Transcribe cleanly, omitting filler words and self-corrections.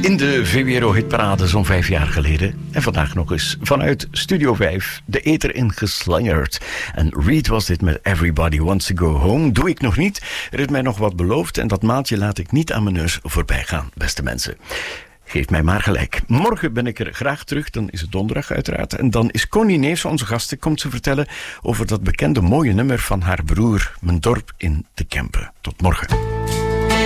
In de VWRO-hitparade zo'n 5 jaar geleden. En vandaag nog eens vanuit Studio 5 de ether in geslangerd. En Reed was dit met Everybody Wants to Go Home. Doe ik nog niet. Er is mij nog wat beloofd en dat maatje laat ik niet aan mijn neus voorbij gaan, beste mensen. Geef mij maar gelijk. Morgen ben ik er graag terug, dan is het donderdag uiteraard. En dan is Connie Neefs, onze gasten, komt ze vertellen over dat bekende mooie nummer van haar broer, Mijn dorp in de Kempen. Tot morgen.